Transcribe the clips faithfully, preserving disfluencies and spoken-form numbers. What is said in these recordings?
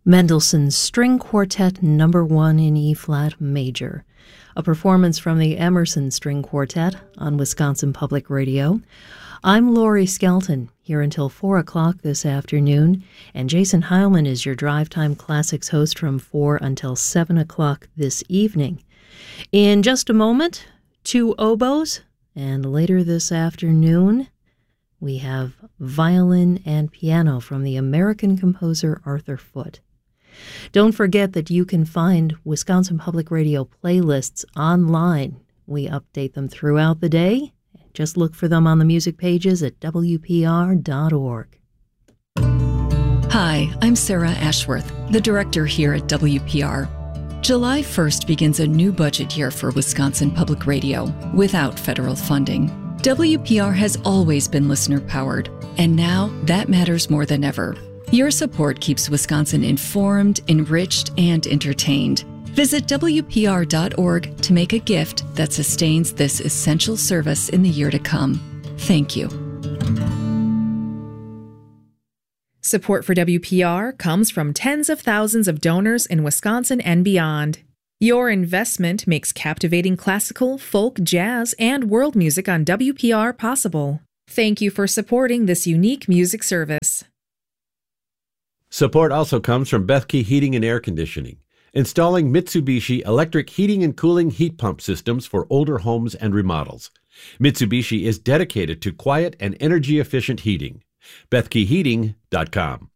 Mendelssohn's String Quartet Number One in E-flat major, a performance from the Emerson String Quartet on Wisconsin Public Radio. I'm Lori Skelton, here until four o'clock this afternoon, and Jason Heilman is your Drive Time Classics host from four until seven o'clock this evening. In just a moment, two oboes, and later this afternoon, we have violin and piano from the American composer Arthur Foote. Don't forget that you can find Wisconsin Public Radio playlists online. We update them throughout the day. Just look for them on the music pages at W P R dot org. Hi, I'm Sarah Ashworth, the director here at W P R. July first begins a new budget year for Wisconsin Public Radio without federal funding. W P R has always been listener-powered, and now that matters more than ever. Your support keeps Wisconsin informed, enriched, and entertained. Visit W P R dot org to make a gift that sustains this essential service in the year to come. Thank you. Support for W P R comes from tens of thousands of donors in Wisconsin and beyond. Your investment makes captivating classical, folk, jazz, and world music on W P R possible. Thank you for supporting this unique music service. Support also comes from Bethke Heating and Air Conditioning, installing Mitsubishi electric heating and cooling heat pump systems for older homes and remodels. Mitsubishi is dedicated to quiet and energy-efficient heating. Bethke Heating dot com.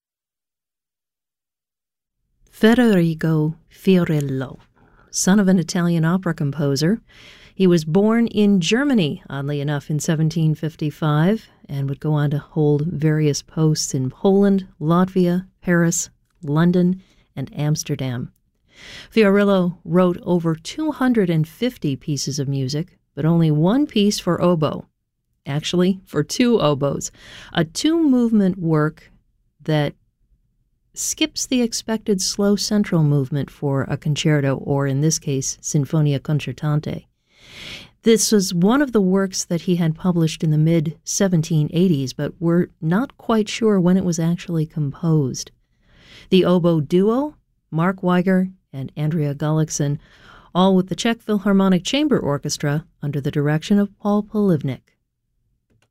Federico Fiorello, son of an Italian opera composer. He was born in Germany, oddly enough, in seventeen fifty-five, and would go on to hold various posts in Poland, Latvia, Paris, London, and Amsterdam. Fiorello wrote over two hundred fifty pieces of music, but only one piece for oboe. Actually, for two oboes, a two-movement work that skips the expected slow central movement for a concerto, or in this case, Sinfonia Concertante. This was one of the works that he had published in the mid seventeen eighties, but we're not quite sure when it was actually composed. The oboe duo, Mark Weiger and Andrea Gullikson, all with the Czech Philharmonic Chamber Orchestra under the direction of Paul Polivnik.